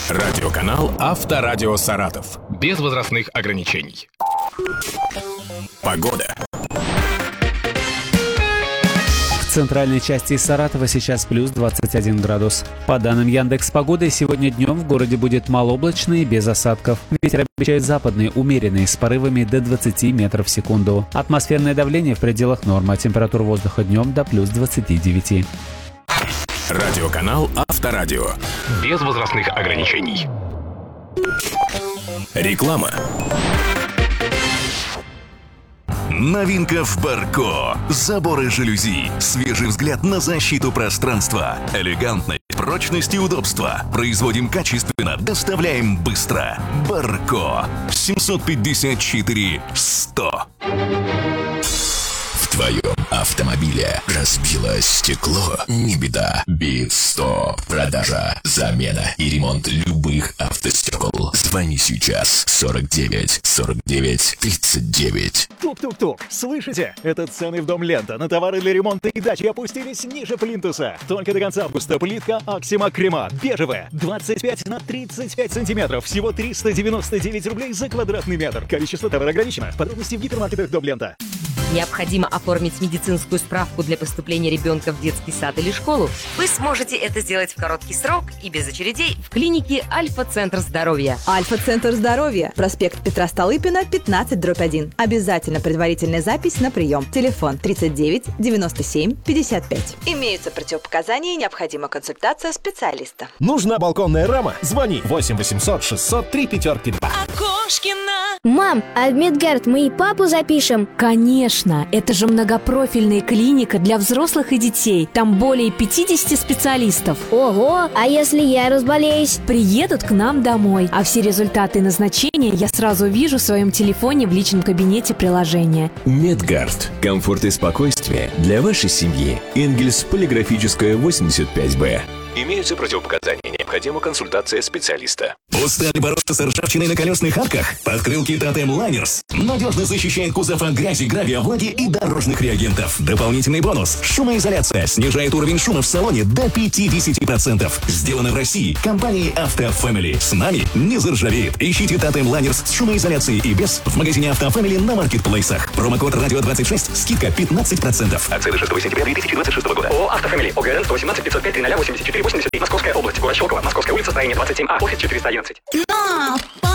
Радиоканал «Авторадио Саратов». Без возрастных ограничений. Погода. В центральной части Саратова сейчас плюс 21 градус. По данным Яндекс.Погоды, сегодня днем в городе будет малооблачно и без осадков. Ветер обещает западный, умеренный, с порывами до 20 метров в секунду. Атмосферное давление в пределах нормы, температура воздуха днем до плюс 29. Радиоканал «Авторадио». Без возрастных ограничений. Реклама. Новинка в Барко. Заборы жалюзи. Свежий взгляд на защиту пространства. Элегантность, прочность и удобство. Производим качественно, доставляем быстро. Барко. 754 100. В твоем автомобиле разбилось стекло? Не беда. Бит-стоп. Продажа, замена и ремонт любых автостекол. Звони сейчас. 49 49 39. Тук-тук-тук. Слышите? Это цены в Дом Лента. На товары для ремонта и дачи опустились ниже плинтуса. Только до конца августа плитка Аксима Крема. Бежевая. 25 на 35 сантиметров. Всего 399 рублей за квадратный метр. Количество товара ограничено. Подробности в гипермаркетах Дом Лента. Необходимо оформить медицинскую справку для поступления ребенка в детский сад или школу? Вы сможете это сделать в короткий срок и без очередей в клинике Альфа-Центр здоровья. Альфа-Центр здоровья. Проспект Петра Столыпина, 15/1. Обязательно предварительная запись на прием. Телефон 39 97 55. Имеются противопоказания и необходима консультация специалиста. Нужна балконная рама? Звони 8 800 600 352. Мам, а в Медгард мы и папу запишем? Конечно, это же многопрофильная клиника для взрослых и детей. Там более 50 специалистов. Ого, а если я разболеюсь? Приедут к нам домой, а все результаты и назначения я сразу вижу в своем телефоне в личном кабинете приложения. Медгард. Комфорт и спокойствие для вашей семьи. Энгельс, полиграфическая, 85Б. Имеются противопоказания. Необходима консультация специалиста. Устали бороться с ржавчиной на колесных арках? Подкрылки Тотем Лайнерс надежно защищает кузов от грязи, гравия, влаги и дорожных реагентов. Дополнительный бонус. Шумоизоляция снижает уровень шума в салоне до 50%. Сделано в России компанией Автофэмили. С нами не заржавеет. Ищите Тотем Лайнерс с шумоизоляцией и без в магазине Автофэмили на маркетплейсах. Промокод радио26. Скидка 15%. Акция до 6 сентября 2026 года. ООО «Автофэмили». ОГРН 118 505 00 84 80. Московская область. Город Щелково. Московская улица, строение 27А. Офис 411.